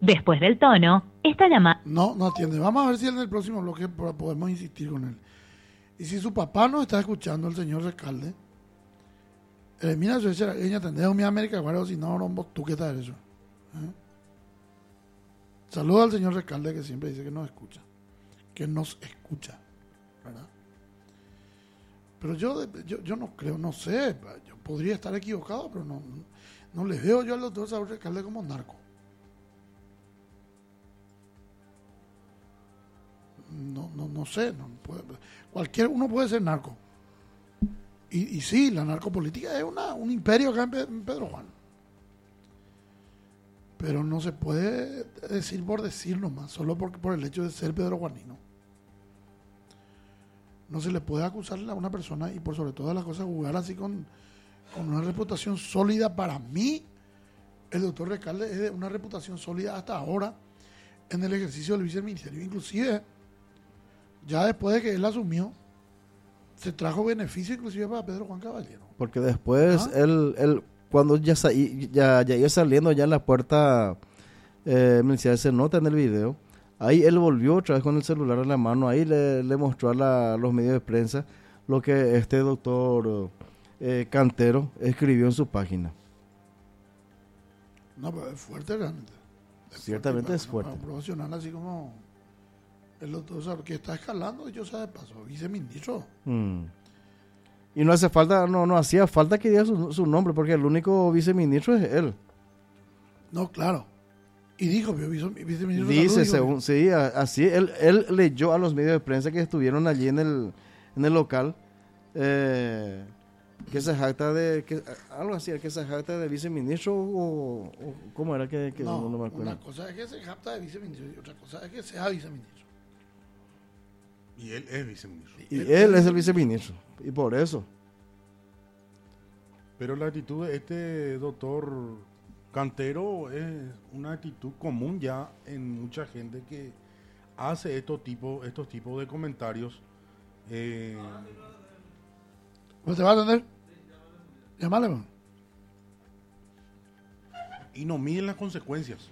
Después del tono, esta llamada... No atiende. Vamos a ver si en el próximo bloque podemos insistir con él. Y si su papá no está escuchando, el señor alcalde, mira, ella atendeu mi América, guardo, si no, tú qué tal eso. Saluda al señor alcalde que siempre dice que nos escucha. Que nos escucha, ¿verdad? Pero yo no creo, no sé, yo podría estar equivocado, pero no le veo yo al doctor Saúl Recalde como narco. No sé, uno puede ser narco. Y sí, la narcopolítica es un imperio acá en Pedro Juan. Pero no se puede decir por decir nomás, solo por el hecho de ser pedrojuanino. No se le puede acusar a una persona y por sobre todas las cosas jugar así con una reputación sólida. Para mí, el doctor Recalde es de una reputación sólida hasta ahora en el ejercicio del viceministerio. Inclusive, ya después de que él asumió, se trajo beneficio inclusive para Pedro Juan Caballero. Porque después él cuando ya iba saliendo ya en la puerta, se nota en el video, ahí él volvió otra vez con el celular en la mano, ahí le mostró a los medios de prensa lo que este doctor Cantero escribió en su página. No, pero es fuerte realmente. Ciertamente es fuerte. Para profesional así como el doctor que está escalando, yo sé de paso, viceministro. Y no hace falta, no hacía falta que diga su nombre, porque el único viceministro es él. No, claro. Y dijo, viceministro. Dice, según, sí, así, él leyó a los medios de prensa que estuvieron allí en el local, que se jacta algo así, que se jacta de viceministro, o ¿cómo era que no me acuerdo? Una cosa es que se jacta de viceministro y otra cosa es que sea viceministro. Y él es viceministro. Y él es el viceministro, y por eso. Pero la actitud de este doctor Cantero es una actitud común ya en mucha gente que hace estos tipos de comentarios. ¿Pues te va a atender? Llámale, man. Y no miden las consecuencias.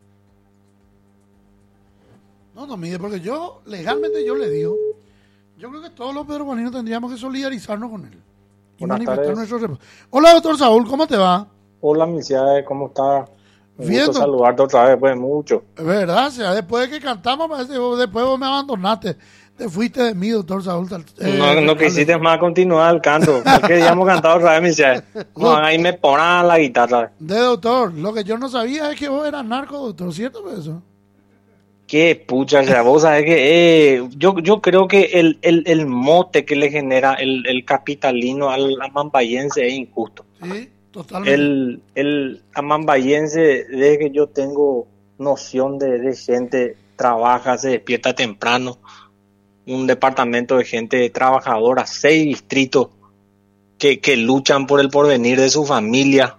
No mide, porque legalmente yo le digo, yo creo que todos los pedrojuaninos tendríamos que solidarizarnos con él y Buenas manifestar tardes. nuestro repudio. Hola, doctor Saúl, ¿cómo te va? Hola, Milciades, ¿cómo estás? Un Bien, gusto saludarte otra vez después de mucho. Es verdad, o sea, después de que cantamos, parece que después vos me abandonaste. Te fuiste de mí, doctor Saúl. No quisiste más continuar el canto. Porque ya hemos cantado otra vez, Milciades. No, ahí me ponen la guitarra. Doctor, lo que yo no sabía es que vos eras narco, doctor, ¿cierto eso? Qué pucha, o sea, vos sabés que yo creo que el mote que le genera el capitalino al amambayense es injusto. Sí, totalmente. El amambayense, desde que yo tengo noción de gente, trabaja, se despierta temprano, un departamento de gente trabajadora, 6 distritos que luchan por el porvenir de su familia,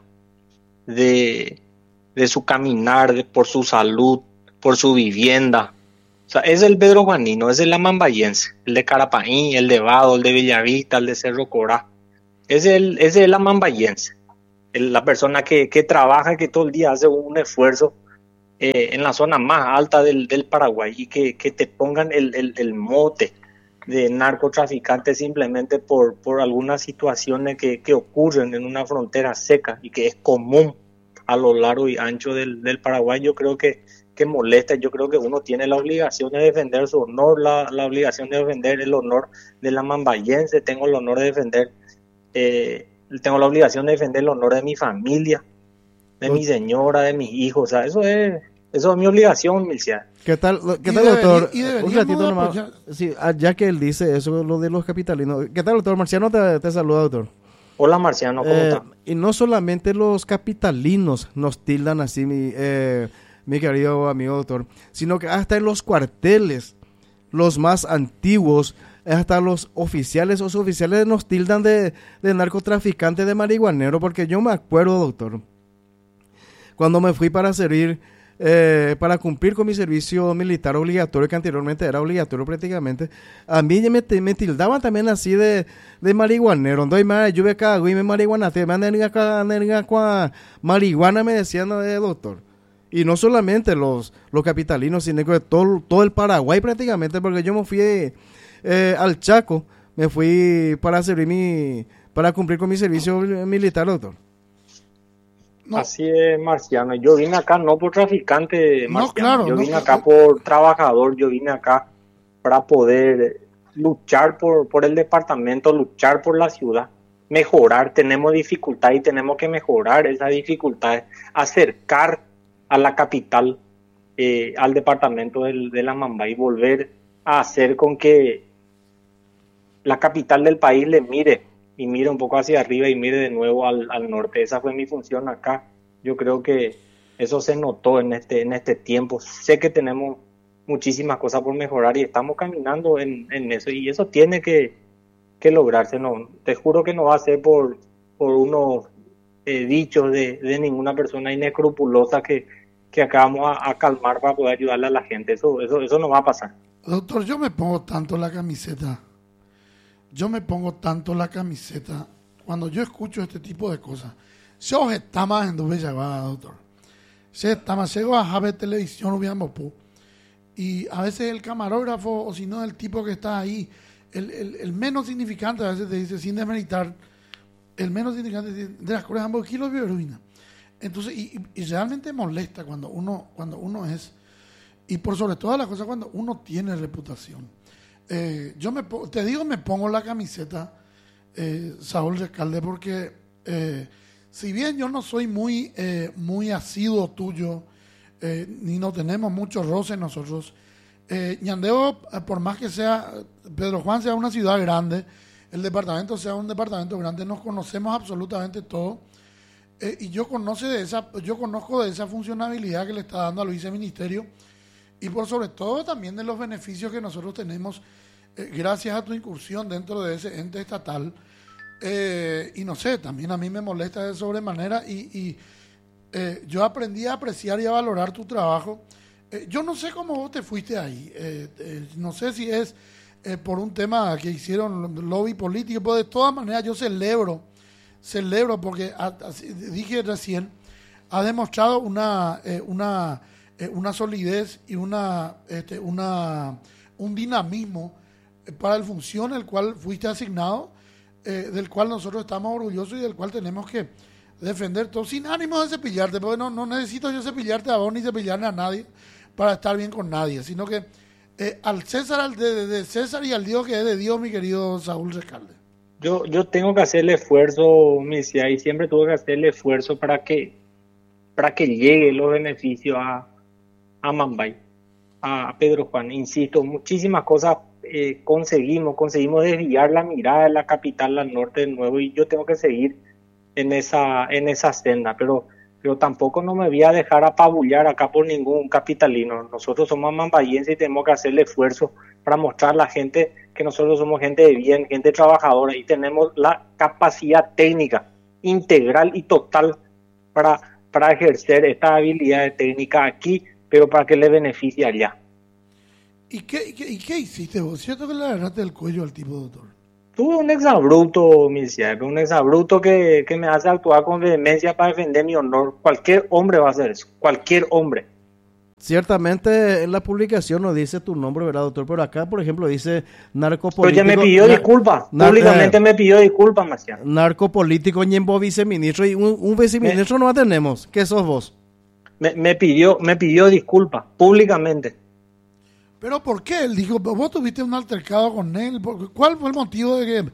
de su caminar, por su salud, por su vivienda. O sea, es el pedrojuanino, es el amambayense, el de Carapaín, el de Vado, el de Bellavista, el de Cerro Corá. Es el amambayense, la persona que trabaja, que todo el día hace un esfuerzo en la zona más alta del Paraguay, y que te pongan el mote de narcotraficante simplemente por algunas situaciones que ocurren en una frontera seca y que es común a lo largo y ancho del Paraguay. Yo creo que molesta. Yo creo que uno tiene la obligación de defender su honor, la obligación de defender el honor de la mambayense. Tengo el honor de defender, tengo la obligación de defender el honor de mi familia, de mi señora, de mis hijos. O sea, eso es mi obligación, Milcia. ¿Qué tal, doctor? Un ratito nomás. Sí, ya que él dice eso, lo de los capitalinos. ¿Qué tal, doctor? Marciano te saluda, doctor. Hola, Marciano, ¿cómo estás? Y no solamente los capitalinos nos tildan así, mi querido amigo doctor, sino que hasta en los cuarteles, los más antiguos, hasta los oficiales o suboficiales nos tildan de narcotraficante, de marihuanero, porque yo me acuerdo, doctor, cuando me fui para servir, para cumplir con mi servicio militar obligatorio, que anteriormente era obligatorio prácticamente, a mí me tildaban también así de marihuanero. Entonces, yo ve cada güey me marihuana, me andan acá marihuana, me decían, doctor. Y no solamente los capitalinos, sino que todo el Paraguay prácticamente, porque yo me fui al Chaco, me fui para cumplir con mi servicio militar, doctor. No. Así es, Marciano. Yo vine acá no por traficante, Marciano. No, claro, yo no, vine acá por trabajador. Yo vine acá para poder luchar por el departamento, luchar por la ciudad, mejorar. Tenemos dificultad y tenemos que mejorar esas dificultades, acercar a la capital, al departamento de la Mambay, y volver a hacer con que la capital del país le mire y mire un poco hacia arriba y mire de nuevo al norte. Esa fue mi función acá. Yo creo que eso se notó en este tiempo. Sé que tenemos muchísimas cosas por mejorar y estamos caminando en eso, y eso tiene que lograrse. No, te juro que no va a ser por unos dichos de ninguna persona inescrupulosa que acá vamos a calmar para poder ayudarle a la gente. Eso no va a pasar. Doctor, yo me pongo tanto la camiseta cuando yo escucho este tipo de cosas. Yo está más en Bella Guada, doctor. Se está más, llego a ver televisión, hubiéramos y a veces el camarógrafo, o si no el tipo que está ahí, el menos significante, a veces te dice, sin desmeritar, el menos significante de las cosas, ambos kilos de heroína. Entonces, y realmente molesta cuando uno es, y por sobre todas las cosas cuando uno tiene reputación. Yo me pongo la camiseta, Saúl Recalde, porque si bien yo no soy muy asiduo tuyo, ni no tenemos mucho roce nosotros, Ñandeo, por más que sea, Pedro Juan sea una ciudad grande, el departamento sea un departamento grande, nos conocemos absolutamente todos, y yo conozco de esa funcionabilidad que le está dando al viceministerio, y por sobre todo también de los beneficios que nosotros tenemos gracias a tu incursión dentro de ese ente estatal. Y no sé, también a mí me molesta de sobremanera, y yo aprendí a apreciar y a valorar tu trabajo. Yo no sé cómo vos te fuiste ahí, no sé si es por un tema que hicieron lobby político, pero de todas maneras yo celebro porque dije recién, ha demostrado una solidez y un dinamismo para la función el cual fuiste asignado, del cual nosotros estamos orgullosos y del cual tenemos que defender todo, sin ánimo de cepillarte, porque no necesito yo cepillarte a vos ni cepillarle a nadie para estar bien con nadie, sino que al César, de César, y al Dios que es de Dios, mi querido Saúl Recalde. Yo tengo que hacer el esfuerzo, Misia, y siempre tuve que hacer el esfuerzo para que lleguen los beneficios a Mambay, a Pedro Juan. Insisto, muchísimas cosas conseguimos desviar la mirada de la capital al norte de nuevo, y yo tengo que seguir en esa senda, pero tampoco no me voy a dejar apabullar acá por ningún capitalino. Nosotros somos mambayenses y tenemos que hacer el esfuerzo para mostrar a la gente que nosotros somos gente de bien, gente trabajadora, y tenemos la capacidad técnica integral y total para ejercer esta habilidad técnica aquí, pero para que le beneficie allá. ¿Y qué hiciste vos? ¿Cierto que le agarraste el cuello al tipo, doctor? Tuve un exabrupto, un exabrupto que me hace actuar con vehemencia para defender mi honor. Cualquier hombre va a hacer eso, cualquier hombre. Ciertamente en la publicación no dice tu nombre, ¿verdad, doctor? Pero acá, por ejemplo, dice narcopolítico. Pero ya me pidió disculpas, públicamente me pidió disculpas, Marciano. Narcopolítico Ñembo viceministro, y un viceministro no tenemos. ¿Qué sos vos? Me pidió disculpas, públicamente. ¿Pero por qué? Él dijo, vos tuviste un altercado con él. ¿Cuál fue el motivo de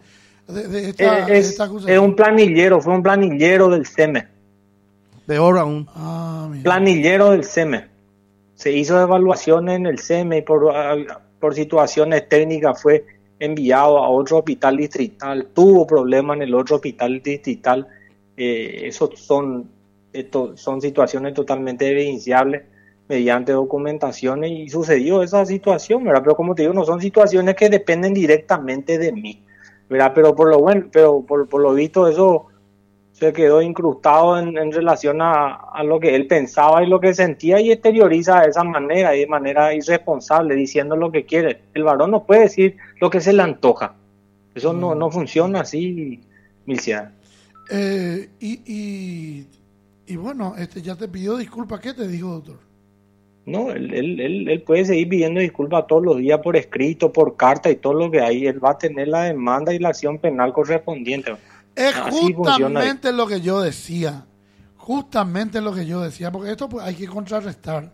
esta acusación? Es fue un planillero del SEME. Peor aún. Planillero del SEME. Se hizo evaluaciones en el SEME y por situaciones técnicas fue enviado a otro hospital distrital. Tuvo problemas en el otro hospital distrital. Esos son situaciones totalmente evidenciables mediante documentaciones, y sucedió esa situación, ¿verdad? Pero como te digo, no son situaciones que dependen directamente de mí, ¿verdad? Pero por lo visto eso se quedó incrustado en relación a lo que él pensaba y lo que sentía, y exterioriza de esa manera y de manera irresponsable, diciendo lo que quiere. El varón no puede decir lo que se le antoja. Eso no funciona así, Milcia. Y Y bueno, ya te pidió disculpas. ¿Qué te dijo, doctor? No, él puede seguir pidiendo disculpas todos los días por escrito, por carta y todo lo que hay. Él va a tener la demanda y la acción penal correspondiente. Es Así justamente lo que yo decía. Justamente lo que yo decía. Porque esto pues, hay que contrarrestar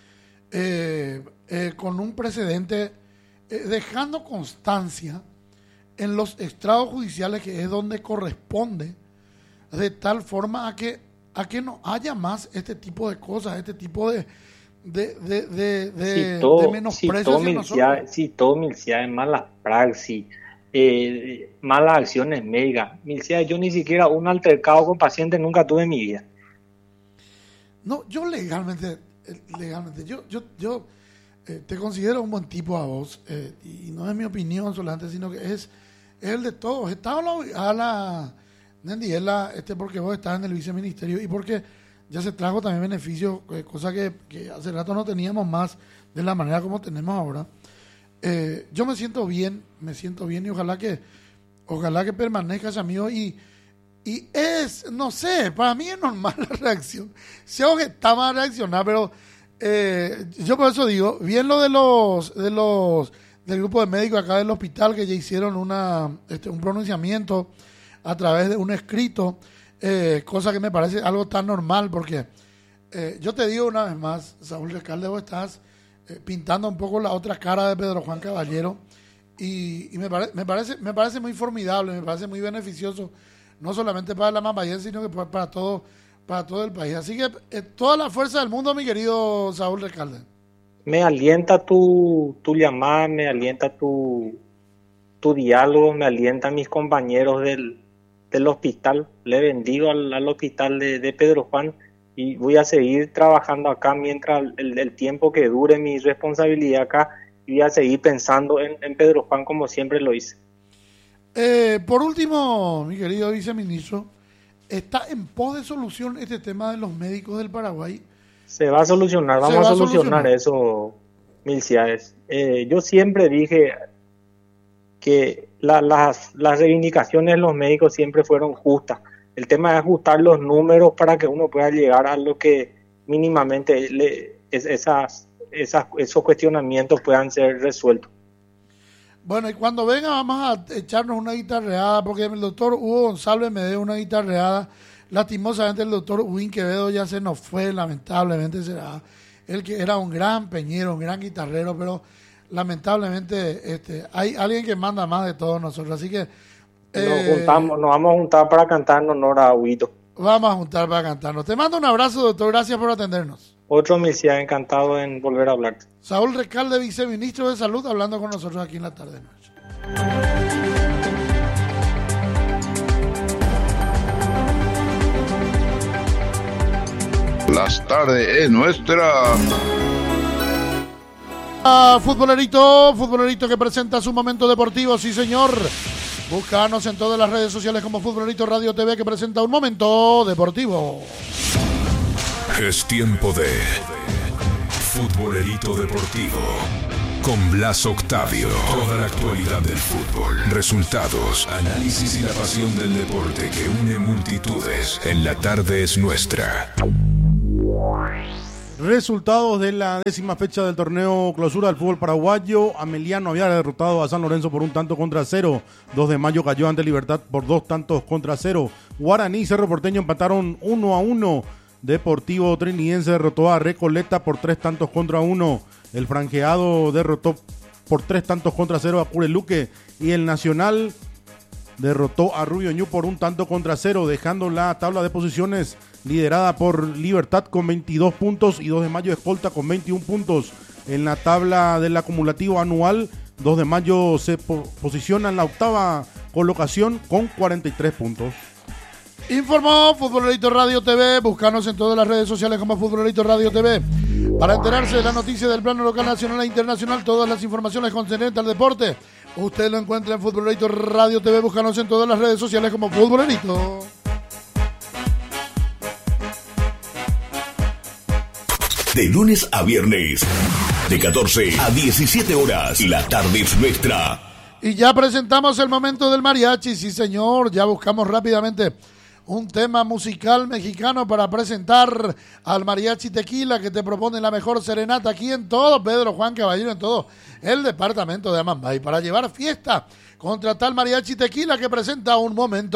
con un precedente, dejando constancia en los estrados judiciales, que es donde corresponde, de tal forma a que no haya más este tipo de cosas, este tipo de menosprecio hacia nosotros. Si todo Milcia es mala praxis, malas acciones médicas. Milcia, yo ni siquiera un altercado con paciente nunca tuve en mi vida. No, yo legalmente, yo te considero un buen tipo a vos, y no es mi opinión solamente, sino que es el de todos. Estaba porque vos estás en el viceministerio y porque ya se trajo también beneficios, cosa que hace rato no teníamos más de la manera como tenemos ahora. Yo me siento bien y ojalá que permanezca ese amigo y es, no sé, para mí es normal la reacción. Sé que está mal reaccionar, pero yo por eso digo, bien lo del grupo de médicos acá del hospital, que ya hicieron un pronunciamiento a través de un escrito, cosa que me parece algo tan normal, porque yo te digo una vez más, Saúl Recalde, vos estás pintando un poco la otra cara de Pedro Juan Caballero, y me parece muy formidable, me parece muy beneficioso, no solamente para la Mambayén, sino que para todo el país. Así que toda la fuerza del mundo, mi querido Saúl Recalde. Me alienta tu llamada, me alienta tu diálogo, me alienta a mis compañeros del hospital. Le bendigo al hospital de Pedro Juan y voy a seguir trabajando acá mientras el tiempo que dure mi responsabilidad acá, y voy a seguir pensando en Pedro Juan como siempre lo hice. Por último, mi querido viceministro, ¿está en pos de solución este tema de los médicos del Paraguay? Se va a solucionar, vamos a solucionar eso, Milciades. Yo siempre dije que las reivindicaciones de los médicos siempre fueron justas. El tema es ajustar los números para que uno pueda llegar a lo que mínimamente esos cuestionamientos puedan ser resueltos. Bueno, y cuando venga vamos a echarnos una guitarreada, porque el doctor Hugo González me dio una guitarreada. Lastimosamente el doctor Huín Quevedo ya se nos fue, lamentablemente será. Él que era un gran peñero, un gran guitarrero, pero lamentablemente hay alguien que manda más de todos nosotros, así que nos vamos a juntar para cantar en honor a Huito. Vamos a juntar para cantarnos. Te mando un abrazo, doctor, gracias por atendernos. Otro Milcia, encantado en volver a hablar. Saúl Recalde, viceministro de Salud, hablando con nosotros aquí en la tarde noche. Las tardes es nuestra. Futbolerito que presenta su momento deportivo, sí señor. Búscanos en todas las redes sociales como Futbolerito Radio TV, que presenta un momento deportivo. Es tiempo de Futbolerito Deportivo con Blas Octavio. Toda la actualidad del fútbol, resultados, análisis y la pasión del deporte que une multitudes. En la tarde es nuestra. Resultados de la 10ª fecha del torneo clausura del fútbol paraguayo. Ameliano había derrotado a San Lorenzo por 1-0. 2 de Mayo cayó ante Libertad por 2-0. Guaraní y Cerro Porteño empataron 1-1. Deportivo Trinidense derrotó a Recoleta por 3-1. El Franqueado derrotó por 3-0 a Cureluque. Y el Nacional derrotó a Rubio Ñu por 1-0, dejando la tabla de posiciones liderada por Libertad con 22 puntos y 2 de Mayo escolta con 21 puntos. En la tabla del acumulativo anual, 2 de Mayo se posiciona en la 8ª colocación con 43 puntos. Informó Futbolerito Radio TV. Búscanos en todas las redes sociales como Futbolerito Radio TV para enterarse de la noticia del plano local, nacional e internacional. Todas las informaciones concernientes al deporte usted lo encuentra en Futbolerito Radio TV. Búscanos en todas las redes sociales como Futbolerito. De lunes a viernes, de 14 a 17 horas, la tarde es nuestra. Y ya presentamos el momento del mariachi, sí señor. Ya buscamos rápidamente un tema musical mexicano para presentar al Mariachi Tequila, que te propone la mejor serenata aquí en todo Pedro Juan Caballero, en todo el departamento de Amambay, para llevar fiesta contra tal Mariachi Tequila que presenta Un Momento